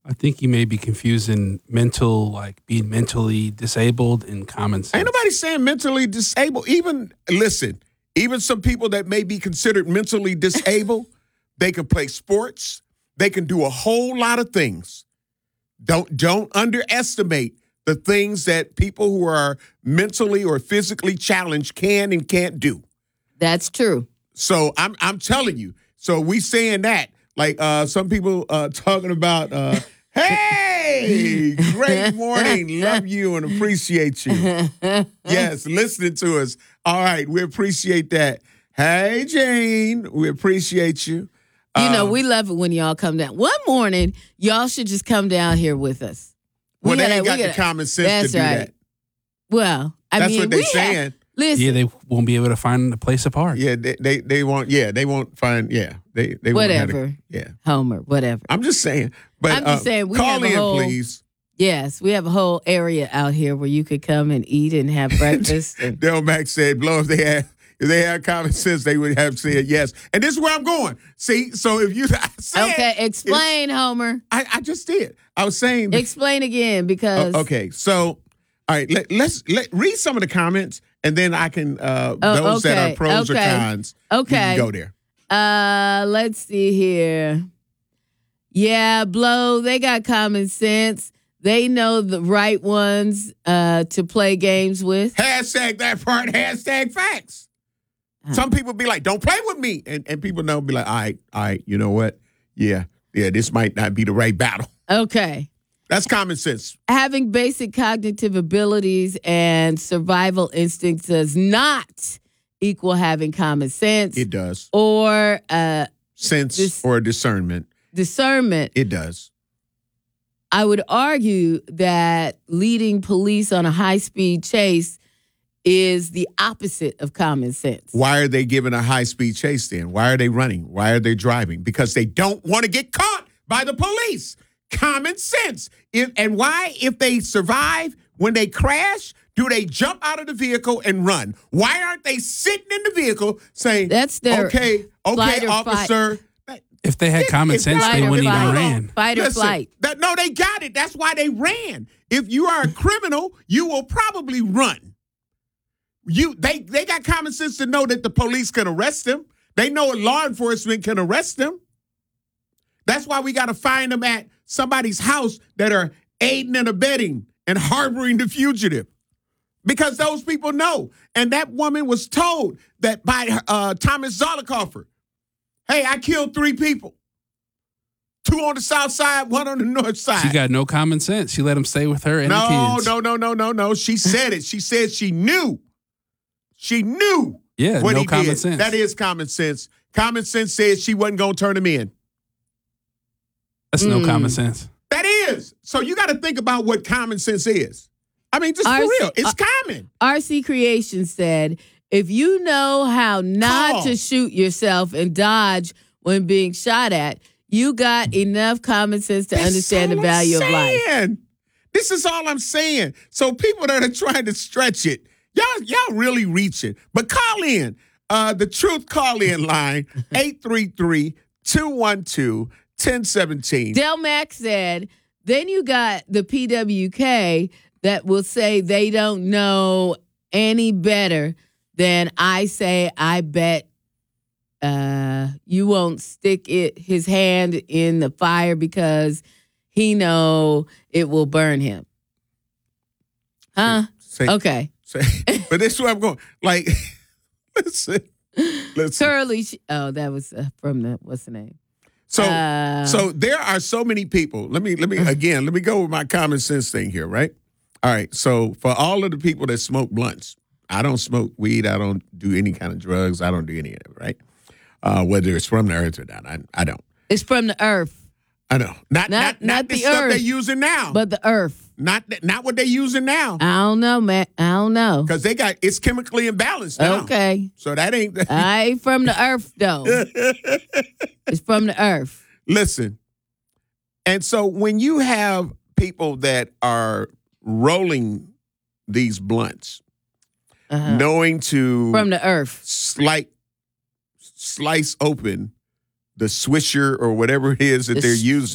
I think you may be confusing mental, like being mentally disabled and common sense. Ain't nobody saying mentally disabled. Even some people that may be considered mentally disabled, they can play sports. They can do a whole lot of things. Don't underestimate the things that people who are mentally or physically challenged can and can't do. That's true. So I'm telling you. So we saying that, like some people talking about, hey, great morning, love you and appreciate you. Yes, listening to us. All right, we appreciate that. Hey, Jane, we appreciate you. We love it when y'all come down. One morning, y'all should just come down here with us. They ain't got the common sense to do that. Well, that's what they're saying. Listen. Yeah, they won't be able to find a place to park. Yeah, they won't. Yeah, they won't find. Yeah, they whatever. Yeah, Homer, whatever. I'm just saying. But I'm just saying. We call have in, please. Yes, we have a whole area out here where you could come and eat and have breakfast. Del Max said, "Blow if they had common sense, they would have said yes." And this is where I'm going. See, so if you explain, Homer. I just did. I was saying. Explain again because. Okay, so all right, let's read some of the comments, and then I can those that are pros or cons. Okay, we can go there. Let's see here. Yeah, Blow. They got common sense. They know the right ones to play games with. Hashtag that part. Hashtag facts. Some people be like, "Don't play with me," and people know be like, "All right, you know what? Yeah, this might not be the right battle." Okay. That's common sense. Having basic cognitive abilities and survival instincts does not equal having common sense. It does. Or sense or discernment. Discernment. It does. I would argue that leading police on a high-speed chase is the opposite of common sense. Why are they giving a high-speed chase then? Why are they running? Why are they driving? Because they don't want to get caught by the police. Common sense. And why, if they survive, when they crash, do they jump out of the vehicle and run? Why aren't they sitting in the vehicle saying, "That's their okay, officer"? If they had common sense, they wouldn't even ran. Fight or flight. No, they got it. That's why they ran. If you are a criminal, you will probably run. They got common sense to know that the police can arrest them. They know law enforcement can arrest them. That's why we got to find them at somebody's house that are aiding and abetting and harboring the fugitive. Because those people know. And that woman was told that by Thomas Zollicoffer, "Hey, I killed 3 people. 2 on the south side, 1 on the north side." She got no common sense. She let him stay with her and the kids. No. She said it. She said she knew. She knew. Yeah, what no he common did. sense. That is common sense. Common sense says she wasn't going to turn him in. That's no common sense. That is. So you got to think about what common sense is. I mean, just for real. It's common. RC Creation said, if you know how not to shoot yourself and dodge when being shot at, you got enough common sense to understand the value of life. This is all I'm saying. So people that are trying to stretch it, y'all really reaching. But call in. The Truth call-in line, 833-212-1017. Del Max said, then you got the PWK that will say they don't know any better than I say, I bet you won't stick his hand in the fire because he know it will burn him. Huh? Okay. But this is where I'm going. Like, listen. Curly. That was from what's the name? So there are so many people. Let me go with my common sense thing here, right? All right. So for all of the people that smoke blunts, I don't smoke weed. I don't do any kind of drugs. I don't do any of it, right? Whether it's from the earth or not, I don't. It's from the earth. I know. Not the stuff earth they're using now. But the earth. Not what they're using now. I don't know, man. I don't know. Because it's chemically imbalanced now. Okay. So that ain't. I ain't from the earth, though. It's from the earth. Listen. And so when you have people that are rolling these blunts, knowing to from the earth, slice open the swisher or whatever it is that they're using.